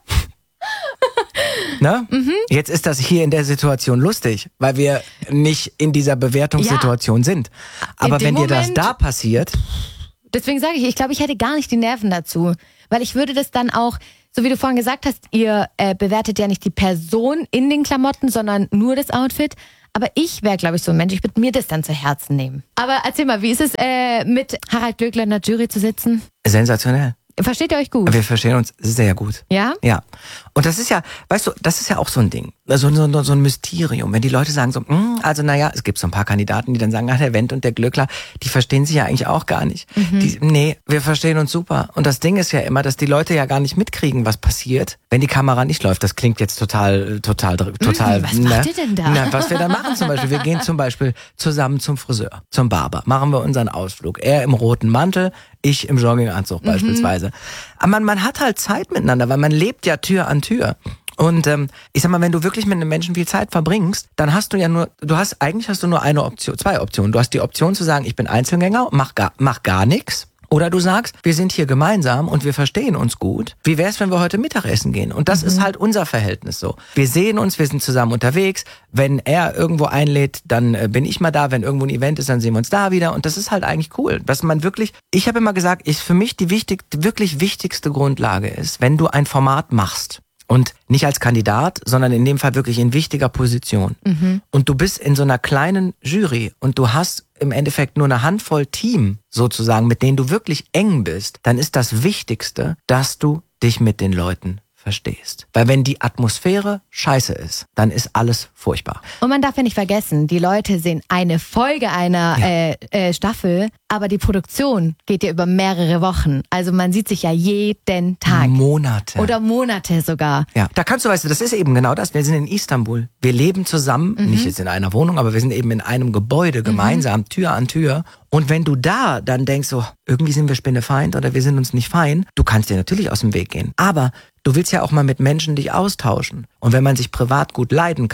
Ne? Mhm. Jetzt ist das hier in der Situation lustig, weil wir nicht in dieser Bewertungssituation ja. sind. Aber wenn dir das da passiert... Deswegen sage ich, ich glaube, ich hätte gar nicht die Nerven dazu. Weil ich würde das dann auch, so wie du vorhin gesagt hast, ihr äh, bewertet ja nicht die Person in den Klamotten, sondern nur das Outfit. Aber ich wäre, glaube ich, so ein Mensch, ich würde mir das dann zu Herzen nehmen. Aber erzähl mal, wie ist es, äh, mit Harald Glöckler in der Jury zu sitzen? Sensationell. Versteht ihr euch gut? Wir verstehen uns sehr gut. Ja? Ja. Und das ist ja, weißt du, das ist ja auch so ein Ding. So, so, so ein Mysterium. Wenn die Leute sagen so, mh, also naja, es gibt so ein paar Kandidaten, die dann sagen, ach, der Wendt und der Glöckler, die verstehen sich ja eigentlich auch gar nicht. Mhm. Die, nee, wir verstehen uns super. Und das Ding ist ja immer, dass die Leute ja gar nicht mitkriegen, was passiert, wenn die Kamera nicht läuft. Das klingt jetzt total, total, total. Was ne? macht ihr denn da? Na, was wir da machen zum Beispiel. Wir gehen zum Beispiel zusammen zum Friseur, zum Barber. Machen wir unseren Ausflug. Er im roten Mantel, ich im Jogginganzug mhm. beispielsweise. Aber man, man hat halt Zeit miteinander, weil man lebt ja Tür an Tür. Und ähm, ich sag mal, wenn du wirklich mit einem Menschen viel Zeit verbringst, dann hast du ja nur, du hast, eigentlich hast du nur eine Option, zwei Optionen. Du hast die Option zu sagen, ich bin Einzelgänger, mach gar, mach gar nichts. Oder du sagst, wir sind hier gemeinsam und wir verstehen uns gut. Wie wär's, wenn wir heute Mittagessen gehen? Und das mhm. ist halt unser Verhältnis so. Wir sehen uns, wir sind zusammen unterwegs. Wenn er irgendwo einlädt, dann äh, bin ich mal da. Wenn irgendwo ein Event ist, dann sehen wir uns da wieder. Und das ist halt eigentlich cool. Dass man wirklich, ich habe immer gesagt, ist für mich die wichtig, wirklich wichtigste Grundlage ist, wenn du ein Format machst. Und nicht als Kandidat, sondern in dem Fall wirklich in wichtiger Position. Mhm. Und du bist in so einer kleinen Jury und du hast im Endeffekt nur eine Handvoll Team sozusagen, mit denen du wirklich eng bist, dann ist das Wichtigste, dass du dich mit den Leuten verstehst. Weil wenn die Atmosphäre scheiße ist, dann ist alles furchtbar. Und man darf ja nicht vergessen, die Leute sehen eine Folge einer ja. äh, äh, Staffel, aber die Produktion geht ja über mehrere Wochen. Also man sieht sich ja jeden Tag. Monate. Oder Monate sogar. Ja, da kannst du, weißt du, das ist eben genau das. Wir sind in Istanbul. Wir leben zusammen, mhm. nicht jetzt in einer Wohnung, aber wir sind eben in einem Gebäude gemeinsam, mhm. Tür an Tür. Und wenn du da dann denkst, so, irgendwie sind wir Spinnefeind oder wir sind uns nicht fein, du kannst dir natürlich aus dem Weg gehen. Aber du willst ja auch mal mit Menschen dich austauschen. Und wenn man sich privat gut leiden kann,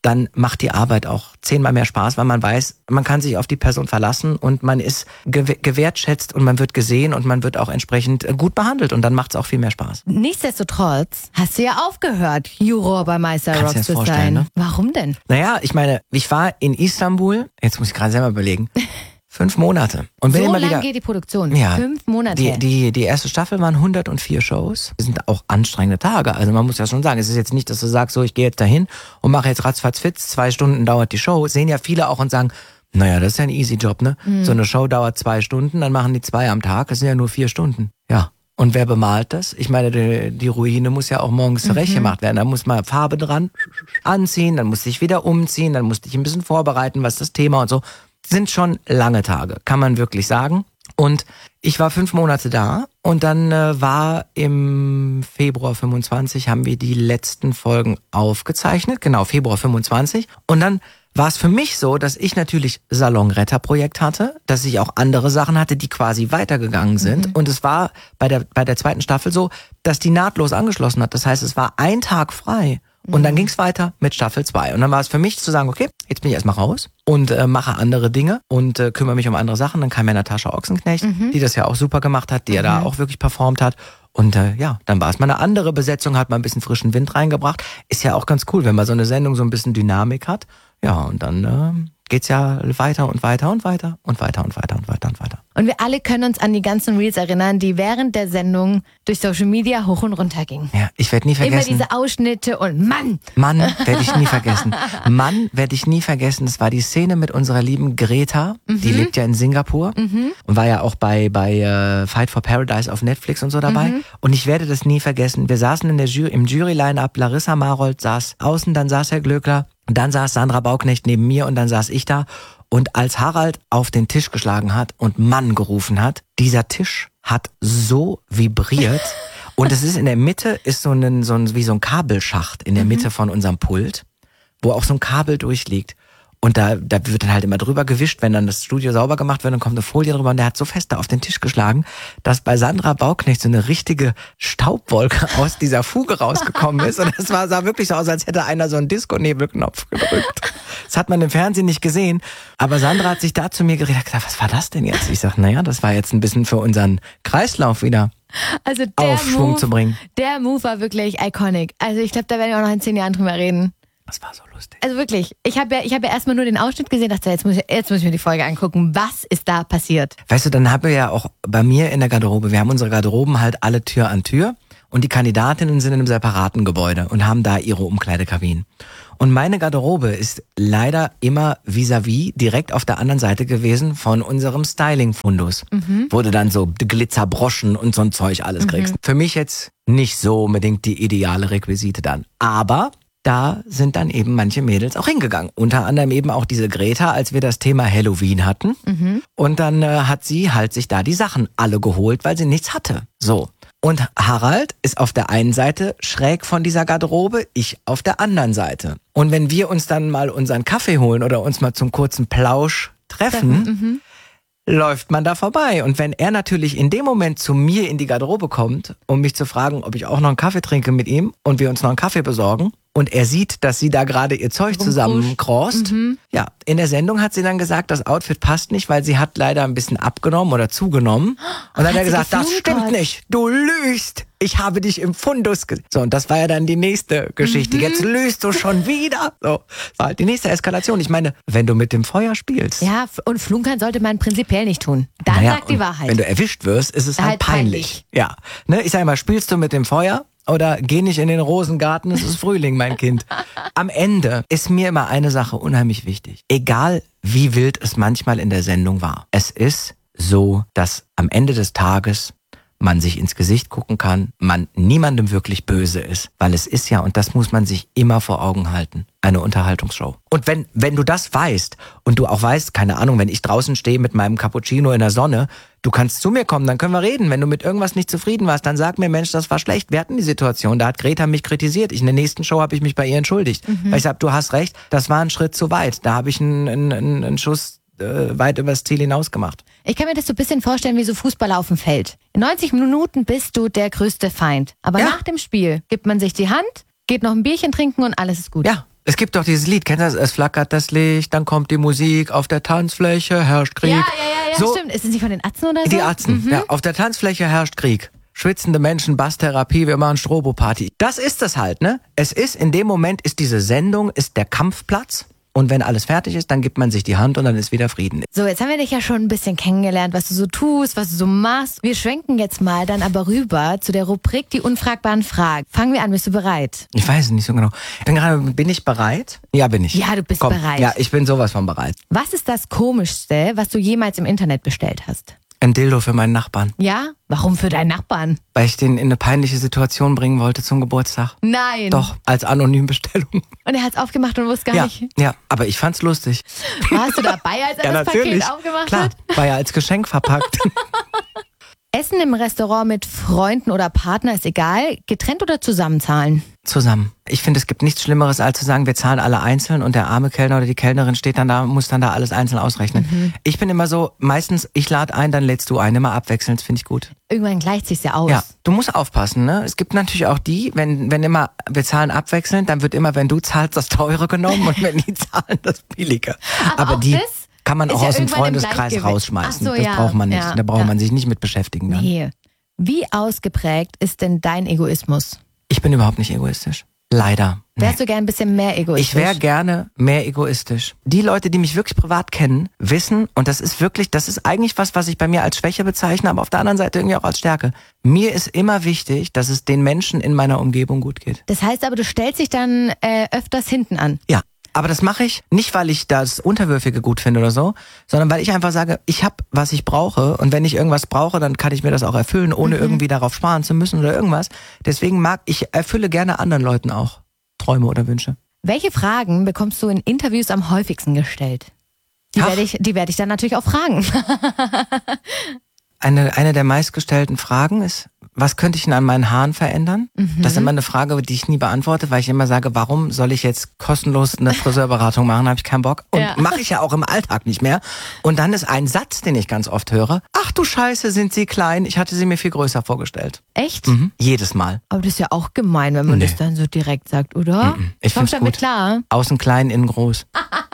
dann macht die Arbeit auch zehnmal mehr Spaß, weil man weiß, man kann sich auf die Person verlassen und man ist gew- gewertschätzt und man wird gesehen und man wird auch entsprechend gut behandelt und dann macht es auch viel mehr Spaß. Nichtsdestotrotz hast du ja aufgehört, Juror bei Meister Kannst Rocks dir das zu vorstellen, sein. ne? Warum denn? Naja, ich meine, ich war in Istanbul, jetzt muss ich gerade selber überlegen, fünf Monate. Und bin So immer lange wieder, geht die Produktion? Ja, Fünf Monate? Die, die, die erste Staffel waren hundertvier Shows. Das sind auch anstrengende Tage. Also man muss ja schon sagen, es ist jetzt nicht, dass du sagst, so ich gehe jetzt dahin und mache jetzt ratzfatzfitz, zwei Stunden dauert die Show. Sehen ja viele auch und sagen, naja, das ist ja ein easy Job, ne? Mhm. So eine Show dauert zwei Stunden, dann machen die zwei am Tag, das sind ja nur vier Stunden. Ja. Und wer bemalt das? Ich meine, die, die Ruine muss ja auch morgens zurecht gemacht werden. Da muss mal Farbe dran anziehen, dann musste ich wieder umziehen, dann musste ich ein bisschen vorbereiten, was das Thema und so. Sind schon lange Tage, kann man wirklich sagen. Und ich war fünf Monate da und dann äh, war im Februar fünfundzwanzig, haben wir die letzten Folgen aufgezeichnet. Genau, Februar fünfundzwanzig. Und dann war es für mich so, dass ich natürlich Salonretter-Projekt hatte, dass ich auch andere Sachen hatte, die quasi weitergegangen sind. Mhm. Und es war bei der, bei der zweiten Staffel so, dass die nahtlos angeschlossen hat. Das heißt, es war ein Tag frei. Und dann ging es weiter mit Staffel zwei. Und dann war es für mich zu sagen, okay, jetzt bin ich erstmal raus und äh, mache andere Dinge und äh, kümmere mich um andere Sachen. Dann kam ja Natascha Ochsenknecht, mhm. die das ja auch super gemacht hat, die mhm. ja da auch wirklich performt hat. Und äh, ja, dann war es mal eine andere Besetzung, hat mal ein bisschen frischen Wind reingebracht. Ist ja auch ganz cool, wenn man so eine Sendung so ein bisschen Dynamik hat. Ja, und dann äh, geht's ja weiter und weiter und weiter und weiter und weiter und weiter und weiter. Und wir alle können uns an die ganzen Reels erinnern, die während der Sendung durch Social Media hoch und runter gingen. Ja, ich werde nie vergessen. Immer diese Ausschnitte und Mann! Mann, werde ich nie vergessen. Mann, werde ich nie vergessen. Das war die Szene mit unserer lieben Greta. Mhm. Die lebt ja in Singapur mhm. und war ja auch bei bei äh, Fight for Paradise auf Netflix und so dabei. Mhm. Und ich werde das nie vergessen. Wir saßen in der Jury, im Jury-Line-Up. Larissa Marold saß außen, dann saß Herr Glöckler. Und dann saß Sandra Bauknecht neben mir und dann saß ich da. Und als Harald auf den Tisch geschlagen hat und Mann gerufen hat, dieser Tisch hat so vibriert. Und es ist in der Mitte, ist so ein, so ein wie so ein Kabelschacht in der mhm. Mitte von unserem Pult, wo auch so ein Kabel durchliegt. Und da, da wird dann halt immer drüber gewischt, wenn dann das Studio sauber gemacht wird, dann kommt eine Folie drüber und der hat so fest da auf den Tisch geschlagen, dass bei Sandra Bauknecht so eine richtige Staubwolke aus dieser Fuge rausgekommen ist. Und es war, sah wirklich so aus, als hätte einer so einen Disco-Nebelknopf gedrückt. Das hat man im Fernsehen nicht gesehen. Aber Sandra hat sich da zu mir geredet, gesagt, was war das denn jetzt? Ich sag, naja, das war jetzt ein bisschen für unseren Kreislauf wieder. Also der Aufschwung Move, zu bringen. Der Move war wirklich iconic. Also ich glaube, da werden wir auch noch in zehn Jahren drüber reden. Das war so lustig. Also wirklich, ich habe ja, ich hab ja erstmal nur den Ausschnitt gesehen, dachte, jetzt muss, ich, jetzt muss ich mir die Folge angucken. Was ist da passiert? Weißt du, dann haben wir ja auch bei mir in der Garderobe, wir haben unsere Garderoben halt alle Tür an Tür und die Kandidatinnen sind in einem separaten Gebäude und haben da ihre Umkleidekabinen. Und meine Garderobe ist leider immer vis-à-vis direkt auf der anderen Seite gewesen von unserem Styling-Fundus. Mhm. Wo du dann so Glitzerbroschen und so ein Zeug alles kriegst. Mhm. Für mich jetzt nicht so unbedingt die ideale Requisite dann. Aber da sind dann eben manche Mädels auch hingegangen. Unter anderem eben auch diese Greta, als wir das Thema Halloween hatten. Mhm. Und dann äh, hat sie halt sich da die Sachen alle geholt, weil sie nichts hatte. So. Und Harald ist auf der einen Seite schräg von dieser Garderobe, ich auf der anderen Seite. Und wenn wir uns dann mal unseren Kaffee holen oder uns mal zum kurzen Plausch treffen, mhm. läuft man da vorbei. Und wenn er natürlich in dem Moment zu mir in die Garderobe kommt, um mich zu fragen, ob ich auch noch einen Kaffee trinke mit ihm und wir uns noch einen Kaffee besorgen, und er sieht, dass sie da gerade ihr Zeug zusammenkrost. Mhm. Ja, in der Sendung hat sie dann gesagt, das Outfit passt nicht, weil sie hat leider ein bisschen abgenommen oder zugenommen. Und dann hat er gesagt, das stimmt nicht, du lügst. Ich habe dich im Fundus gesehen. So, und das war ja dann die nächste Geschichte. Mhm. Jetzt lügst du schon wieder. So, war halt die nächste Eskalation. Ich meine, wenn du mit dem Feuer spielst. Ja, und flunkern sollte man prinzipiell nicht tun. Dann naja, sagt die Wahrheit. Wenn du erwischt wirst, ist es halt, halt peinlich. peinlich. Ja, ne, ich sage mal, spielst du mit dem Feuer? Oder geh nicht in den Rosengarten, es ist Frühling, mein Kind. Am Ende ist mir immer eine Sache unheimlich wichtig. Egal wie wild es manchmal in der Sendung war. Es ist so, dass am Ende des Tages man sich ins Gesicht gucken kann, man niemandem wirklich böse ist. Weil es ist ja, und das muss man sich immer vor Augen halten, eine Unterhaltungsshow. Und wenn wenn du das weißt und du auch weißt, keine Ahnung, wenn ich draußen stehe mit meinem Cappuccino in der Sonne, du kannst zu mir kommen, dann können wir reden. Wenn du mit irgendwas nicht zufrieden warst, dann sag mir, Mensch, das war schlecht. Wir hatten die Situation, da hat Greta mich kritisiert. Ich, in der nächsten Show habe ich mich bei ihr entschuldigt. Mhm. Weil ich sage, du hast recht, das war ein Schritt zu weit. Da habe ich einen, einen, einen Schuss äh, weit übers Ziel hinaus gemacht. Ich kann mir das so ein bisschen vorstellen wie so Fußballer auf dem Feld. In neunzig Minuten bist du der größte Feind. Aber ja. nach dem Spiel gibt man sich die Hand, geht noch ein Bierchen trinken und alles ist gut. Ja. Es gibt doch dieses Lied, kennst du das? Es flackert das Licht, dann kommt die Musik, auf der Tanzfläche herrscht Krieg. Ja, ja, ja, ja, so, stimmt. Ist es nicht von den Atzen oder so? Die Atzen, mhm. ja. Auf der Tanzfläche herrscht Krieg. Schwitzende Menschen, Basstherapie, wir machen Strobo-Party. Das ist es halt, ne? Es ist, in dem Moment ist diese Sendung, ist der Kampfplatz. Und wenn alles fertig ist, dann gibt man sich die Hand und dann ist wieder Frieden. So, jetzt haben wir dich ja schon ein bisschen kennengelernt, was du so tust, was du so machst. Wir schwenken jetzt mal dann aber rüber zu der Rubrik Die unfragbaren Fragen. Fangen wir an, bist du bereit? Ich weiß es nicht so genau. Ich bin gerade, bin ich bereit? Ja, bin ich. Ja, du bist Komm, bereit. Ja, ich bin sowas von bereit. Was ist das Komischste, was du jemals im Internet bestellt hast? Ein Dildo für meinen Nachbarn. Ja? Warum für deinen Nachbarn? Weil ich den in eine peinliche Situation bringen wollte zum Geburtstag. Nein. Doch, als Anonymbestellung. Und er hat's aufgemacht und wusste gar Ja, nicht. ja, aber ich fand's lustig. Warst du dabei, als er Ja, das natürlich. Paket aufgemacht Klar, hat? war ja als Geschenk verpackt. Essen im Restaurant mit Freunden oder Partner ist egal. Getrennt oder zusammenzahlen? Zusammen. Ich finde, es gibt nichts Schlimmeres, als zu sagen, wir zahlen alle einzeln und der arme Kellner oder die Kellnerin steht dann da, muss dann da alles einzeln ausrechnen. Mhm. Ich bin immer so, meistens, ich lade ein, dann lädst du ein, immer abwechselnd, finde ich gut. Irgendwann gleicht sich's ja aus. Ja, du musst aufpassen, ne? Es gibt natürlich auch die, wenn, wenn immer, wir zahlen abwechselnd, dann wird immer, wenn du zahlst, das Teure genommen und wenn die zahlen, das Billige. Aber, Aber auch die das kann man ist auch ja aus dem irgendwann im Freundeskreis Gleichgewicht. rausschmeißen. Ach so, das ja, braucht man nicht. ja, da braucht ja. man sich nicht mit beschäftigen. Dann. Nee. Wie ausgeprägt ist denn dein Egoismus? Ich bin überhaupt nicht egoistisch. Leider. Nee. Wärst du gern ein bisschen mehr egoistisch? Ich wäre gerne mehr egoistisch. Die Leute, die mich wirklich privat kennen, wissen, und das ist wirklich, das ist eigentlich was, was ich bei mir als Schwäche bezeichne, aber auf der anderen Seite irgendwie auch als Stärke. Mir ist immer wichtig, dass es den Menschen in meiner Umgebung gut geht. Das heißt aber, du stellst dich dann äh, öfters hinten an. Ja. Aber das mache ich nicht, weil ich das Unterwürfige gut finde oder so, sondern weil ich einfach sage, ich habe, was ich brauche und wenn ich irgendwas brauche, dann kann ich mir das auch erfüllen, ohne mhm. irgendwie darauf sparen zu müssen oder irgendwas. Deswegen mag ich, erfülle gerne anderen Leuten auch Träume oder Wünsche. Welche Fragen bekommst du in Interviews am häufigsten gestellt? Die werde ich, die werde ich dann natürlich auch fragen. Eine, eine der meistgestellten Fragen ist, was könnte ich denn an meinen Haaren verändern? Mhm. Das ist immer eine Frage, die ich nie beantworte, weil ich immer sage, warum soll ich jetzt kostenlos eine Friseurberatung machen? Habe ich keinen Bock. Und ja. mache ich ja auch im Alltag nicht mehr. Und dann ist ein Satz, den ich ganz oft höre. Ach du Scheiße, sind sie klein. Ich hatte sie mir viel größer vorgestellt. Echt? Mhm. Jedes Mal. Aber das ist ja auch gemein, wenn man nee. das dann so direkt sagt, oder? Mhm. Ich Kommst finde damit klar? Außen klein, innen groß.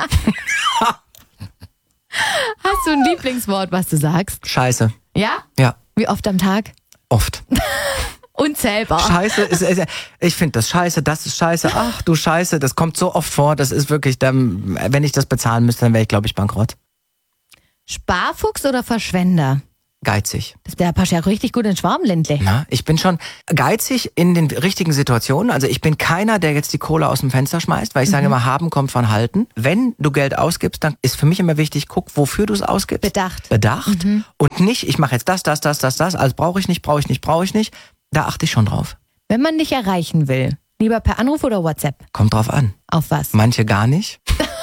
Hast du ein Lieblingswort, was du sagst? Scheiße. Ja? Ja. Wie oft am Tag? Oft. Unzählbar. Scheiße, ist, ist, ich finde das scheiße, das ist scheiße, ach du Scheiße, das kommt so oft vor, das ist wirklich, dann, wenn ich das bezahlen müsste, dann wäre ich, glaube ich, bankrott. Sparfuchs oder Verschwender? Geizig. Das der passt ja richtig gut in Schwabenländle. Na, ich bin schon geizig in den richtigen Situationen. Also ich bin keiner, der jetzt die Kohle aus dem Fenster schmeißt, weil ich mhm. sage immer, haben kommt von halten. Wenn du Geld ausgibst, dann ist für mich immer wichtig, guck, wofür du es ausgibst. Bedacht. Bedacht. Mhm. Und nicht, ich mache jetzt das, das, das, das, das, also brauche ich nicht, brauche ich nicht, brauche ich nicht. Da achte ich schon drauf. Wenn man dich erreichen will, lieber per Anruf oder WhatsApp? Kommt drauf an. Auf was? Manche gar nicht.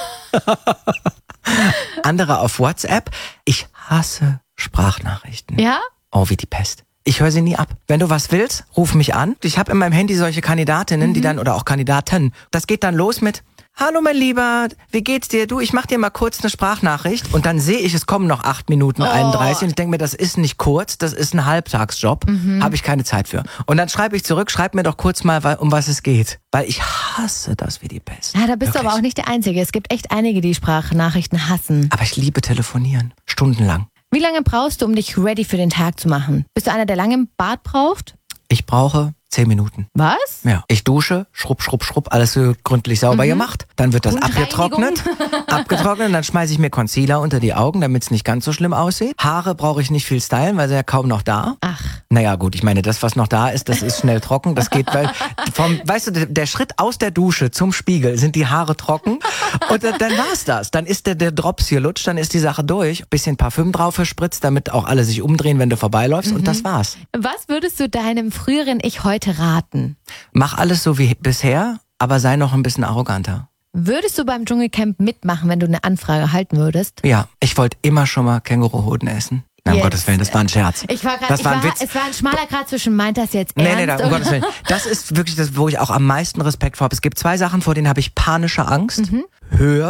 Andere auf WhatsApp. Ich hasse Sprachnachrichten. Ja? Oh, wie die Pest. Ich höre sie nie ab. Wenn du was willst, ruf mich an. Ich habe in meinem Handy solche Kandidatinnen, mhm. die dann, oder auch Kandidaten. Das geht dann los mit, hallo mein Lieber, wie geht's dir? Du, ich mach dir mal kurz eine Sprachnachricht. Und dann sehe ich, es kommen noch acht Minuten oh. einunddreißig. Und ich denke mir, das ist nicht kurz, das ist ein Halbtagsjob. Mhm. Habe ich keine Zeit für. Und dann schreibe ich zurück, schreib mir doch kurz mal, um was es geht. Weil ich hasse das wie die Pest. Ja, da bist Wirklich. du aber auch nicht der Einzige. Es gibt echt einige, die Sprachnachrichten hassen. Aber ich liebe telefonieren. Stundenlang. Wie lange brauchst du, um dich ready für den Tag zu machen? Bist du einer, der lange im Bad braucht? Ich brauche zehn Minuten. Was? Ja. Ich dusche, schrupp, schrupp, schrupp, alles so gründlich sauber mhm. gemacht. Dann wird das abgetrocknet. abgetrocknet, dann schmeiße ich mir Concealer unter die Augen, damit es nicht ganz so schlimm aussieht. Haare brauche ich nicht viel stylen, weil sie ja kaum noch da. Ach. Naja gut, ich meine, das, was noch da ist, das ist schnell trocken. Das geht, weil vom, weißt du, der, der Schritt aus der Dusche zum Spiegel sind die Haare trocken. Und dann, dann war's das. Dann ist der, der Drops hier lutsch, dann ist die Sache durch. Bisschen Parfüm drauf verspritzt, damit auch alle sich umdrehen, wenn du vorbeiläufst. Mhm. Und das war's. Was würdest du deinem früheren Ich heute raten? Mach alles so wie bisher, aber sei noch ein bisschen arroganter. Würdest du beim Dschungelcamp mitmachen, wenn du eine Anfrage halten würdest? Ja, ich wollte immer schon mal Känguruhoden essen. Na, um jetzt. Gottes Willen, das war ein Scherz. Ich war grad, das ich war ein war, Witz. Es war ein schmaler Grad zwischen, meint das jetzt nee, ernst? Nee, nee, um Gottes Willen. Das ist wirklich das, wo ich auch am meisten Respekt vor habe. Es gibt zwei Sachen, vor denen habe ich panische Angst. Mhm. Höhe,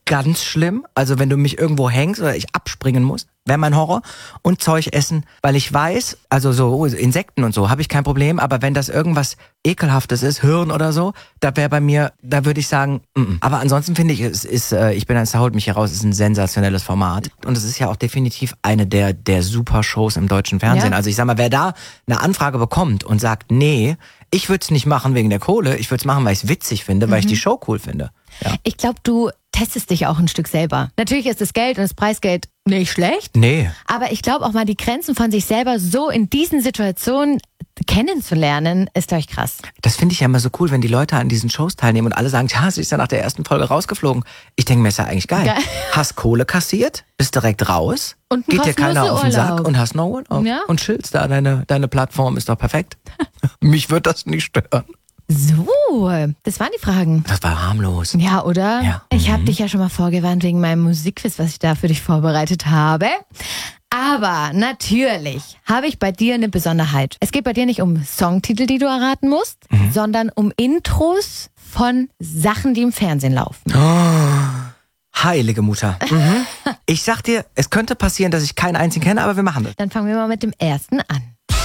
ganz schlimm. Also wenn du mich irgendwo hängst oder ich abspringen muss, wäre mein Horror. Und Zeug essen, weil ich weiß, also so Insekten und so, habe ich kein Problem. Aber wenn das irgendwas Ekelhaftes ist, Hirn oder so, da wäre bei mir, da würde ich sagen, mm-mm. Aber ansonsten finde ich, es ist, äh, ich bin ein Star holt mich hier raus, es ist ein sensationelles Format. Und es ist ja auch definitiv eine der, der super Shows im deutschen Fernsehen. Ja. Also ich sag mal, wer da eine Anfrage bekommt und sagt, nee, ich würde es nicht machen wegen der Kohle, ich würde es machen, weil ich es witzig finde, mhm. weil ich die Show cool finde. Ja. Ich glaube, du testest dich auch ein Stück selber. Natürlich ist das Geld und das Preisgeld nicht schlecht. Nee. Aber ich glaube auch mal, die Grenzen von sich selber so in diesen Situationen kennenzulernen, ist euch krass. Das finde ich ja immer so cool, wenn die Leute an diesen Shows teilnehmen und alle sagen, ja, sie ist ja nach der ersten Folge rausgeflogen. Ich denke mir, ist ja eigentlich geil. geil. Hast Kohle kassiert, bist direkt raus, und geht dir keiner auf den Sack Urlaub. Und hast noch Urlaub. Ja. Und chillst da, deine, deine Plattform ist doch perfekt. Mich wird das nicht stören. So, das waren die Fragen. Das war harmlos. Ja, oder? Ja. Ich habe mhm. dich ja schon mal vorgewarnt wegen meinem Musikquiz, was ich da für dich vorbereitet habe. Aber natürlich habe ich bei dir eine Besonderheit. Es geht bei dir nicht um Songtitel, die du erraten musst, mhm. sondern um Intros von Sachen, die im Fernsehen laufen. Oh, heilige Mutter. Mhm. Ich sag dir, es könnte passieren, dass ich keinen einzigen kenne, aber wir machen das. Dann fangen wir mal mit dem ersten an.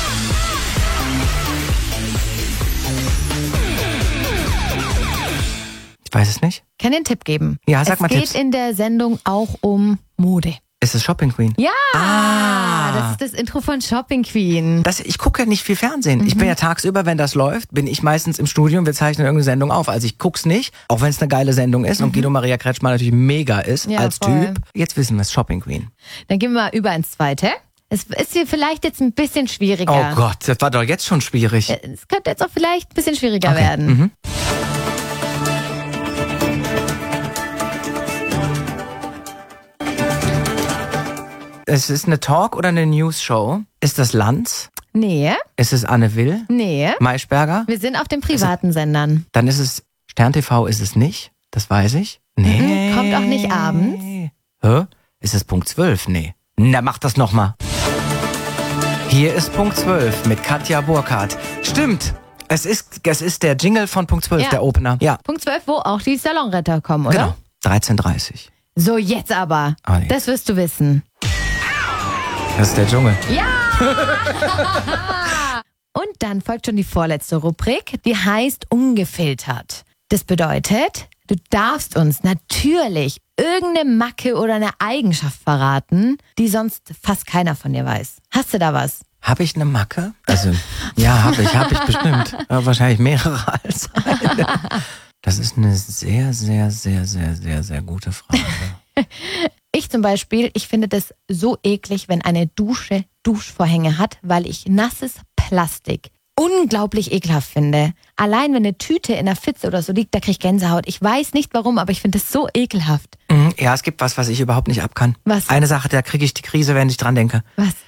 Ich weiß es nicht. Kann dir einen Tipp geben? Ja, sag es mal geht Tipps. in der Sendung auch um Mode. Ist es Shopping Queen? Ja, ah. das ist das Intro von Shopping Queen. Das, ich gucke ja nicht viel Fernsehen. Mhm. Ich bin ja tagsüber, wenn das läuft, bin ich meistens im Studio und wir zeichnen irgendeine Sendung auf. Also ich guck's nicht, auch wenn es eine geile Sendung ist mhm. und Guido Maria Kretschmann natürlich mega ist ja, als voll. Typ. Jetzt wissen wir es, Shopping Queen. Dann gehen wir mal über ins Zweite. Es ist hier vielleicht jetzt ein bisschen schwieriger. Oh Gott, das war doch jetzt schon schwierig. Es könnte jetzt auch vielleicht ein bisschen schwieriger okay. werden. Mhm. Es ist eine Talk- oder eine News-Show. Ist das Lanz? Nee. Ist es Anne Will? Nee. Maischberger? Wir sind auf den privaten es, Sendern. Dann ist es Stern T V, ist es nicht. Das weiß ich. Nee. Mhm, kommt auch nicht abends. Hä? Ist es Punkt zwölf? Nee. Na, mach das nochmal. Hier ist Punkt zwölf mit Katja Burkhardt. Stimmt. Es ist, es ist der Jingle von Punkt zwölf, ja. der Opener. Ja. Punkt zwölf, wo auch die Salonretter kommen, oder? Genau. dreizehn Uhr dreißig. So, jetzt aber. Oh, nee. Das wirst du wissen. Das ist der Dschungel. Ja! Und dann folgt schon die vorletzte Rubrik, die heißt Ungefiltert. Das bedeutet, du darfst uns natürlich irgendeine Macke oder eine Eigenschaft verraten, die sonst fast keiner von dir weiß. Hast du da was? Habe ich eine Macke? Also, ja, habe ich, habe ich bestimmt. Aber wahrscheinlich mehrere als eine. Das ist eine sehr, sehr, sehr, sehr, sehr, sehr gute Frage. Ich zum Beispiel, ich finde das so eklig, wenn eine Dusche Duschvorhänge hat, weil ich nasses Plastik unglaublich ekelhaft finde. Allein wenn eine Tüte in der Pfütze oder so liegt, da kriege ich Gänsehaut. Ich weiß nicht warum, aber ich finde das so ekelhaft. Ja, es gibt was, was ich überhaupt nicht ab kann. Was? Eine Sache, da kriege ich die Krise, wenn ich dran denke. Was?